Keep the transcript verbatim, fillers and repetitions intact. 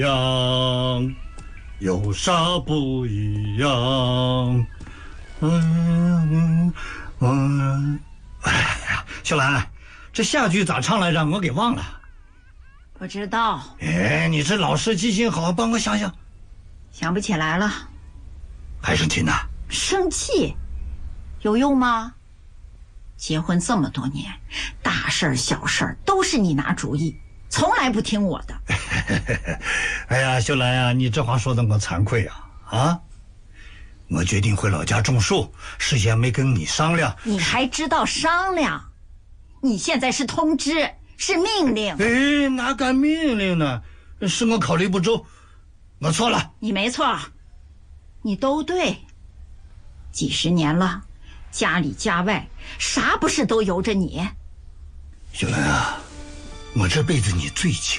样，有啥不一样？嗯嗯，哎呀，秀兰，这下句咋唱来着？我给忘了。 不知道。 哎，你这老师记性好，帮我想想。 想不起来了。 还生气呢？ 生气，有用吗？结婚这么多年，大事儿小事儿都是你拿主意，从来不听我的。 哎呀，秀兰呀、啊，你这话说的我惭愧啊啊！我决定回老家种树，事先没跟你商量。 你还知道商量？你现在是通知，是命令。 哎，哪敢命令呢？是我考虑不周，我错了。 你没错，你都对。几十年了，家里家外啥不是都由着你。 秀兰啊，我这辈子你最亲。